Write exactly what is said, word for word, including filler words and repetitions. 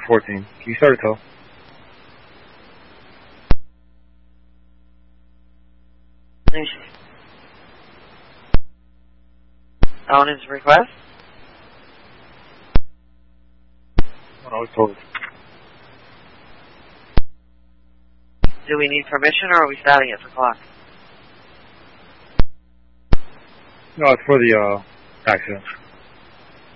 fourteen. Can you start a tow? On his request? Oh, I was told. Do we need permission or are we starting it for clock? No, it's for the uh, accident.